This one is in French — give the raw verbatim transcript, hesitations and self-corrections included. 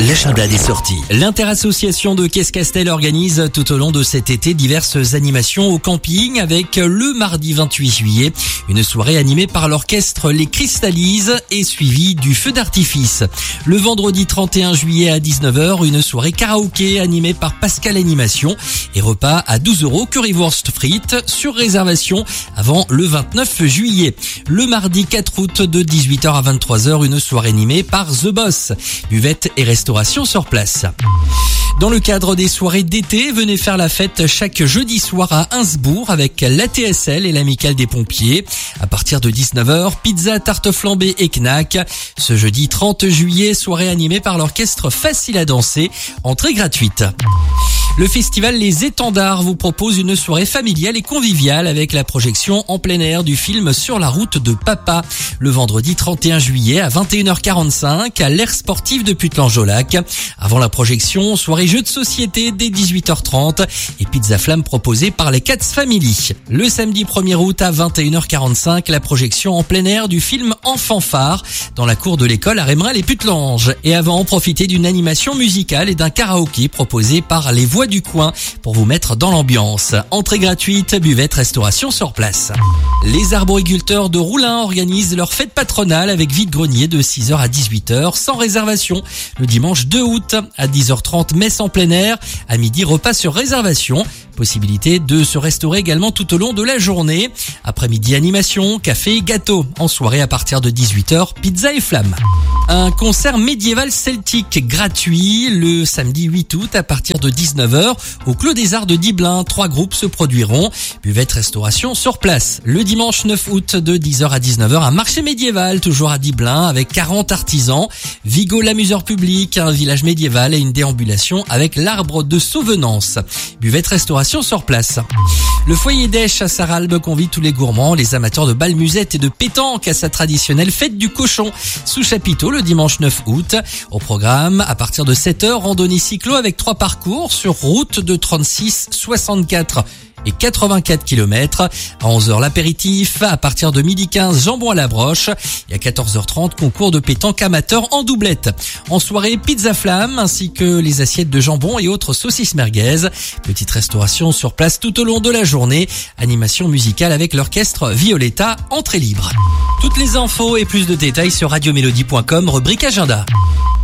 l'agenda des sorties. L'Interassociation de Caisse-Castel organise tout au long de cet été diverses animations au camping avec le mardi vingt-huit juillet, une soirée animée par l'orchestre Les Cristallises et suivie du feu d'artifice. Le vendredi trente et un juillet à dix-neuf heures, une soirée karaoké animée par Pascal Animation et repas à douze euros currywurst frites sur réservation avant le vingt-neuf juillet. Le mardi quatre août de dix-huit heures à vingt-trois heures, une soirée animée par The Boss. Buvette et restauration sur place. Dans le cadre des soirées d'été, venez faire la fête chaque jeudi soir à Ainsbourg avec l'A T S L et l'Amicale des Pompiers. À partir de dix-neuf heures, pizza, tarte flambée et knack. Ce jeudi trente juillet, soirée animée par l'orchestre Facile à danser, entrée gratuite. Le festival Les Étendards vous propose une soirée familiale et conviviale avec la projection en plein air du film Sur la route de papa. Le vendredi trente et un juillet à vingt et une heures quarante-cinq à l'aire sportive de Putelange-au-Lac. Avant la projection, soirée jeux de société dès dix-huit heures trente et pizza flamme proposée par les Cats Family. Le samedi premier août à vingt et une heures quarante-cinq, la projection en plein air du film En fanfare dans la cour de l'école à Rémerel et Putelange. Et avant, profitez d'une animation musicale et d'un karaoké proposé par les Voix du coin pour vous mettre dans l'ambiance. Entrée gratuite, buvette, restauration sur place. Les arboriculteurs de Roulin organisent leur fête patronale avec vide-grenier de six heures à dix-huit heures sans réservation. Le dimanche deux août à dix heures trente, messe en plein air. À midi, repas sur réservation. Possibilité de se restaurer également tout au long de la journée. Après-midi, animation, café, gâteau. En soirée à partir de dix-huit heures, pizza et flamme. Un concert médiéval celtique gratuit le samedi huit août à partir de dix-neuf heures au Clos des Arts de Diblin. Trois groupes se produiront. Buvette, restauration sur place. Le dimanche neuf août de dix heures à dix-neuf heures, un marché médiéval toujours à Diblin avec quarante artisans. Vigo, l'amuseur public, un village médiéval et une déambulation avec l'arbre de Sauvenance. Buvette, restauration sur place. Le foyer d'Esch à Sarralbe convie tous les gourmands, les amateurs de bal musette et de pétanque à sa traditionnelle fête du cochon sous chapiteau le dimanche neuf août. Au programme, à partir de sept heures, randonnée cyclo avec trois parcours sur route de trente-six, soixante-quatre et quatre-vingt-quatre kilomètres. À onze heures, l'apéritif. À partir de midi quinze, jambon à la broche. Et à quatorze heures trente, concours de pétanque amateur en doublette. En soirée, pizza flamme, ainsi que les assiettes de jambon et autres saucisses merguez. Petite restauration sur place tout au long de la journée. Animation musicale avec l'orchestre Violetta, entrée libre. Toutes les infos et plus de détails sur radio mélodie point com, rubrique agenda.